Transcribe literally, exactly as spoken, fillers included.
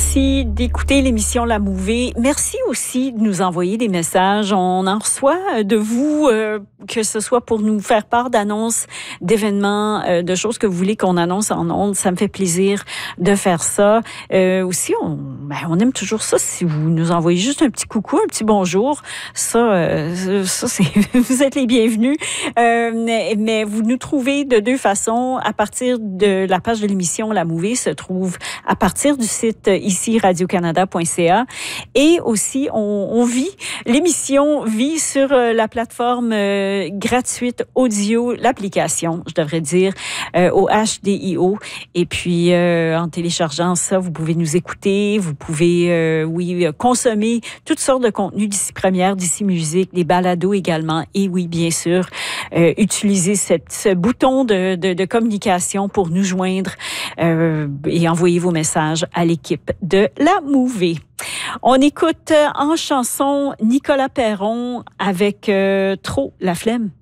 Merci d'écouter l'émission La Mouvée. Merci aussi de nous envoyer des messages. On en reçoit de vous, euh, que ce soit pour nous faire part d'annonces, d'événements, euh, de choses que vous voulez qu'on annonce en ondes. Ça me fait plaisir de faire ça. Euh, aussi, on, ben, on aime toujours ça. Si vous nous envoyez juste un petit coucou, un petit bonjour, ça, euh, ça c'est, vous êtes les bienvenus. Euh, mais, mais vous nous trouvez de deux façons. À partir de la page de l'émission La Mouvée se trouve à partir du site ici radio canada point c a et aussi on, on vit, l'émission vit sur la plateforme euh, gratuite audio, l'application, je devrais dire, euh, au H D I O. Et puis euh, en téléchargeant ça, vous pouvez nous écouter, vous pouvez, euh, oui, consommer toutes sortes de contenus d'ici première, d'ici musique, des balados également. Et oui, bien sûr, euh, utiliser cette, ce bouton de, de, de communication pour nous joindre euh, et envoyer vos messages à l'équipe de La Mouvée. On écoute en chanson Nicolas Perron avec euh, Trop la flemme.